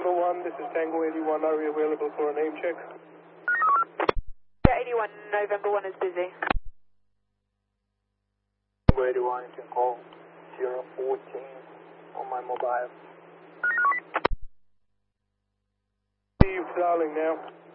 November 1, this is Tango 81, are we available for a name check? Yeah, 81, November 1 is busy. Tango 81, you can call 014 on my mobile. Steve Darling now.